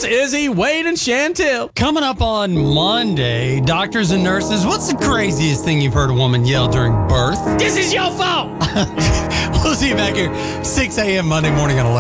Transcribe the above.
It's Izzy, Wade, and Chantel. Coming up on Monday, doctors and nurses, what's the craziest thing you've heard a woman yell during birth? This is your fault. We'll see you back here 6 a.m. Monday morning on 11.